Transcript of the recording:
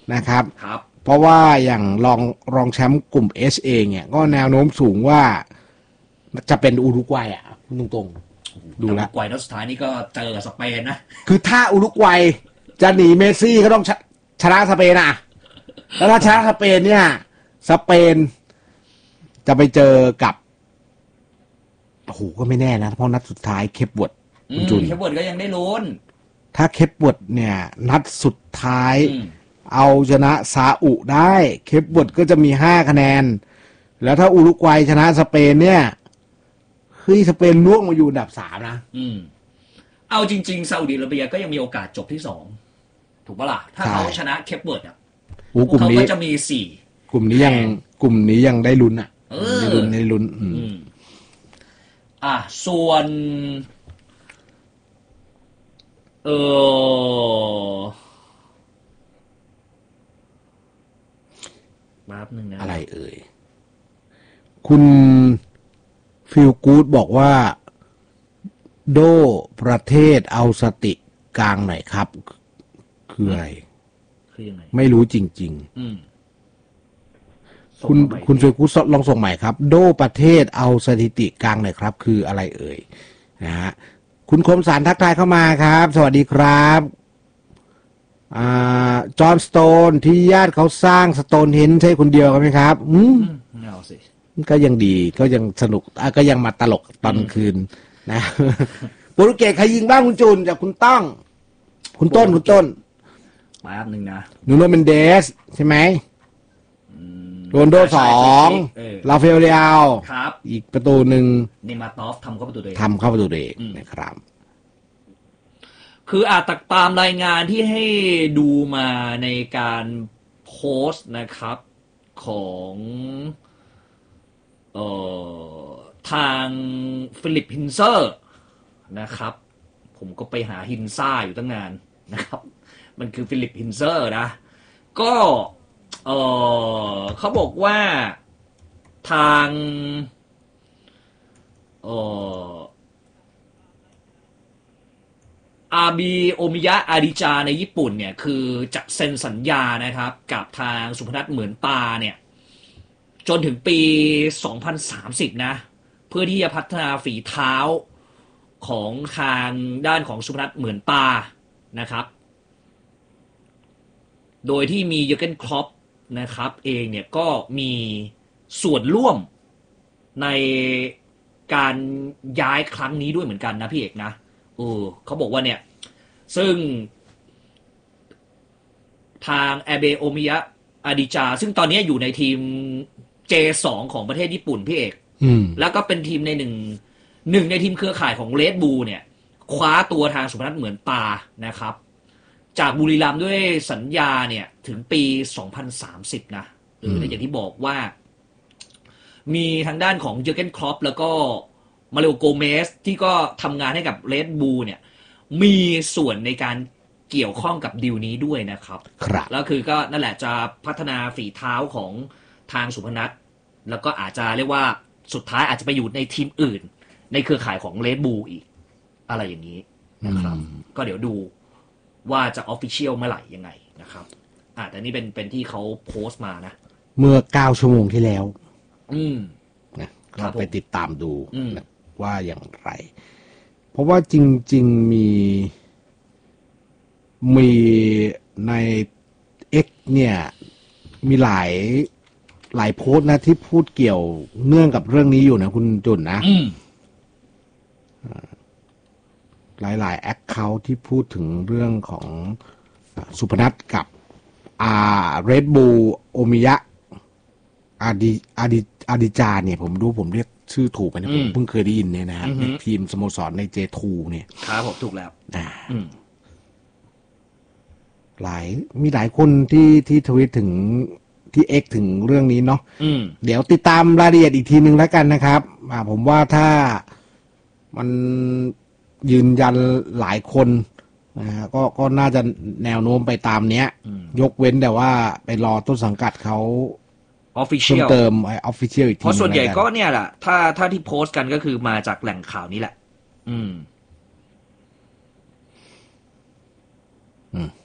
นะครับครับเพราะว่าอย่างรองแชมป์กลุ่ม S เองเนี่ยก็แนวโน้มสูงว่าจะเป็นอุรุกวัยอ่ะตรงๆดูแลอุรุกวัยนัดสุดท้ายนี่ก็เจอกับสเปนนะคือถ้าอุรุกวัยจะหนีเมสซี่ก็ต้องชนะสเปนอ่ะแล้วถ้าชนะสเปนเนี่ยสเปนจะไปเจอกับโอ้โหก็ไม่แน่นะเพราะนัดสุดท้ายเคปเวิร์ดคุณจุนเคปเวิร์ดก็ยังได้ลุ้นถ้าเคปเวิร์ดเนี่ยนัดสุดท้ายเอาชนะซาอุได้เคปเวิร์ดก็จะมี5 คะแนนแล้วถ้าอุรุกวัยชนะสเปนเนี่ยเฮ้ยสเปนล่วงมาอยู่อันดับ3นะเอาจริงๆซาอุดิอาระเบียก็ยังมีโอกาสจบที่2ถูกปะล่ะถ้าเขาชนะเคปเวิร์ดอ่ะพวกเขาก็จะมี4 กลุ่มนี้ยังได้ลุ้นอ่ะได้ลุ้นส่วนแป๊บนึงนะอะไรเอ่ยคุณฟิลกู๊ดบอกว่าโดประเทศเอาสติกลางหน่อยครับคืออะไรคือยังไงไม่รู้จริงๆคุณฟิลกู๊ดลองส่งใหม่ครับโดประเทศเอาสถิติกลางหน่อยครับคืออะไรเอ่ยนะฮะคุณคมสารทักทายเข้ามาครับสวัสดีครับจอห์นสโตนที่ญาติเขาสร้างสโตนเฮนจ์ใช่คนเดียวกันไหมครับเอาสิก็ยังดีก็ยังสนุกก็ยังมาตลกตอนคืนนะโปรตุเกสใครยิงบ้างคุณจูนจากคุณต้องคุณต้นแป๊บนึงนะนูโนเมนเดสใช่ไหมโรนโด2ลาเฟลเลียลครับอีกประตูหนึ่งเนมาตอฟทำเข้าประตูตัวเองนะครับคืออาจตามรายงานที่ให้ดูมาในการโพสต์นะครับของทางฟิลิปฮินเซอร์นะครับผมก็ไปหาฮินซ่าอยู่ตั้งนานนะครับมันคือฟิลิปฮินเซอร์นะก็เขาบอกว่าทางอาบีโอมิยะอาดิจาในญี่ปุ่นเนี่ยคือจะเซ็นสัญญานะครับกับทางสุพนัทเหมือนตาเนี่ยจนถึงปี 2030 นะเพื่อที่จะพัฒนาฝีเท้าของทางด้านของสุพนัทเหมือนตานะครับโดยที่มีเยอร์เกนคล็อปนะครับเองเนี่ยก็มีส่วนร่วมในการย้ายครั้งนี้ด้วยเหมือนกันนะพี่เอกนะเขาบอกว่าเนี่ยซึ่งทางแอเบโอมิยะอาดิจาซึ่งตอนนี้อยู่ในทีม J2 ของประเทศญี่ปุ่นพี่เอกแล้วก็เป็นทีมในหนึ่งในทีมเครือข่ายของเรดบูลเนี่ยคว้าตัวทางสุพนัทเหมือนตานะครับจากบุรีรัมย์ด้วยสัญญาเนี่ยถึงปี 2030 นะและอย่างที่บอกว่ามีทางด้านของเจอร์เกนคล็อปแล้วก็มาริโอโกเมสที่ก็ทำงานให้กับเรดบูลเนี่ยมีส่วนในการเกี่ยวข้องกับดีลนี้ด้วยนะครับแล้วคือก็นั่นแหละจะพัฒนาฝีเท้าของทางสุพนัทแล้วก็อาจจะเรียกว่าสุดท้ายอาจจะไปอยู่ในทีมอื่นในเครือข่ายของเรดบูลอีกอะไรอย่างนี้นะครับก็เดี๋ยวดูว่าจะออฟฟิเชียลเมื่อไหร่ยังไงนะครับแต่นี่เป็นที่เขาโพสต์มานะเมื่อ9 ชั่วโมงที่แล้วนะเราไปติดตามดูนะว่าอย่างไรเพราะว่าจริงๆมีใน X เนี่ยมีหลายโพสต์นะที่พูดเกี่ยวเนื่องกับเรื่องนี้อยู่นะคุณจุนนะหลายแอคเคาท์ที่พูดถึงเรื่องของสุพนัทกับเรดบูลโอมิยะอาดิจาเนี่ยผมเรียกชื่อถูกไหมนะผมเพิ่งเคยได้ยินเนี่ยนะในทีมสโมสรใน J2 เนี่ยครับผมถูกแล้วมีหลายคนที่ทวิตถึงที่ X ถึงเรื่องนี้เนาะเดี๋ยวติดตามรายละเอียดอีกทีนึงแล้วกันนะครับผมว่าถ้ามันยืนยันหลายคนก็น่าจะแนวโน้มไปตามเนี้ยยกเว้นแต่ว่าไปรอต้นสังกัดเขาออฟฟิเชียลเติมออฟฟิเชียลอีกทีเพราะส่วนใหญ่ก็เนี่ยแหละถ้าที่โพสต์กันก็คือมาจากแหล่งข่าวนี้แหละ